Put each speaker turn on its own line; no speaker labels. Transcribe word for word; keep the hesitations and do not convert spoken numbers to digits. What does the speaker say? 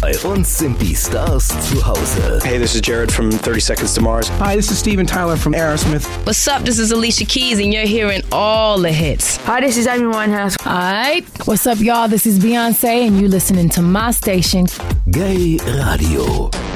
Bei uns sind die Stars zu Hause.
Hey, this is Jared from thirty Seconds to Mars.
Hi, this is Steven Tyler from Aerosmith.
What's up? This is Alicia Keys, and you're hearing all the hits.
Hi, this is Amy Winehouse.
Alright, what's up, y'all? This is Beyonce, and you listening to my station.
Gay Radio.